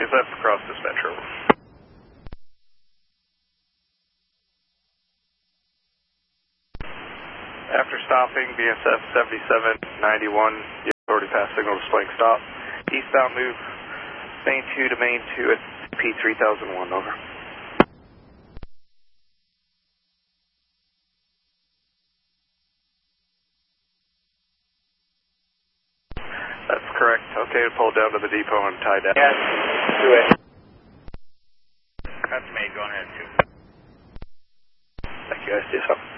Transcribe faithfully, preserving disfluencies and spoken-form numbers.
S F across dispatch, over. After stopping, B S F seventy-seven ninety-one, you have already passed signal displaying stop. Eastbound move, main two to main two at P three thousand one, over. That's correct. Okay, pull down to the depot and tie down. Yes, do it. That's me, going ahead too. Thank you, guys. See you soon.